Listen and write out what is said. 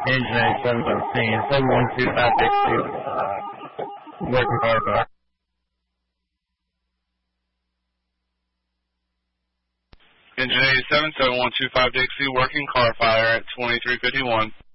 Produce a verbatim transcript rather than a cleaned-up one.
Engine eighty-seven seventeen, seven one two five Dixie, uh, working car fire. Engine eighty-seven, seven one two five Dixie, working car fire at twenty-three fifty-one.